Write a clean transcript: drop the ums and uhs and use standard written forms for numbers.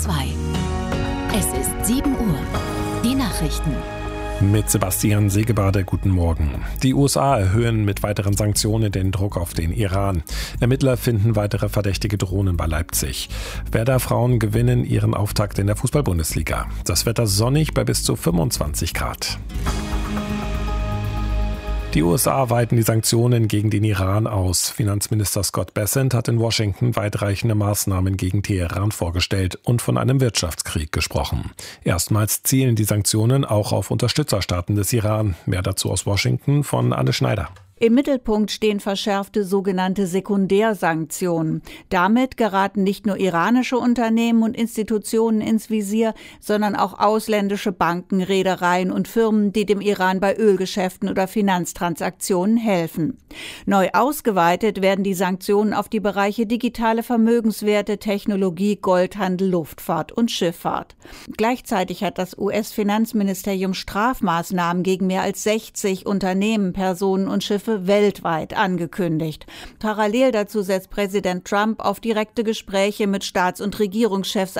2. Es ist 7 Uhr. Die Nachrichten. Mit Sebastian Segebade, guten Morgen. Die USA erhöhen mit weiteren Sanktionen den Druck auf den Iran. Ermittler finden weitere verdächtige Drohnen bei Leipzig. Werder-Frauen gewinnen ihren Auftakt in der Fußball-Bundesliga. Das Wetter sonnig bei bis zu 25 Grad. Die USA weiten die Sanktionen gegen den Iran aus. Finanzminister Scott Bessent hat in Washington weitreichende Maßnahmen gegen Teheran vorgestellt und von einem Wirtschaftskrieg gesprochen. Erstmals zielen die Sanktionen auch auf Unterstützerstaaten des Iran. Mehr dazu aus Washington von Anne Schneider. Im Mittelpunkt stehen verschärfte sogenannte Sekundärsanktionen. Damit geraten nicht nur iranische Unternehmen und Institutionen ins Visier, sondern auch ausländische Banken, Reedereien und Firmen, die dem Iran bei Ölgeschäften oder Finanztransaktionen helfen. Neu ausgeweitet werden die Sanktionen auf die Bereiche digitale Vermögenswerte, Technologie, Goldhandel, Luftfahrt und Schifffahrt. Gleichzeitig hat das US-Finanzministerium Strafmaßnahmen gegen mehr als 60 Unternehmen, Personen und Schiffe weltweit angekündigt. Parallel dazu setzt Präsident Trump auf direkte Gespräche mit Staats- und Regierungschefs